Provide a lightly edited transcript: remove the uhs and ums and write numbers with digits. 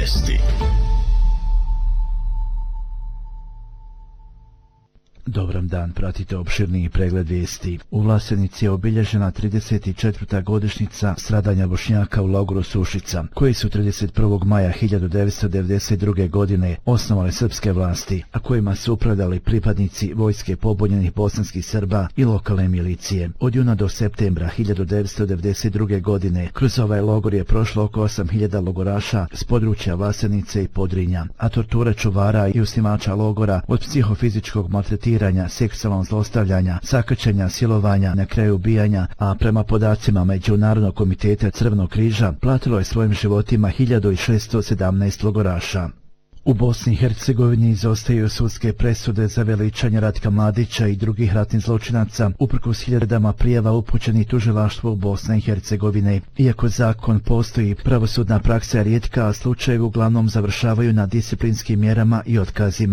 vijesti. Dobram dan, pratite opširniji pregled vijesti. U Vlasenici je obilježena 34. godišnjica stradanja Bošnjaka u logoru Sušica, koji su 31. maja 1992. godine osnovale srpske vlasti, a kojima su upravljali pripadnici vojske pobunjenih bosanskih Srba i lokalne milicije. Od juna do septembra 1992. godine kroz ovaj logor je prošlo oko 8000 logoraša s područja Vlasenice i Podrinja, a torture čuvara i osnivača logora od psihofizičkog maltretiranja, seksualnog zlostavljanja, sakaćenja, silovanja, na kraju ubijanja, a prema podacima Međunarodnog komiteta Crvenog križa platilo je svojim životima 1617 logoraša. U Bosni i Hercegovini izostaju sudske presude za veličanje Ratka Mladića i drugih ratnih zločinaca, uprkos hiljadama prijava upućenih tužilaštvu u Bosne i Hercegovine. Iako zakon postoji, pravosudna praksa je rijetka, a slučajevi uglavnom završavaju na disciplinskim mjerama i otkazima.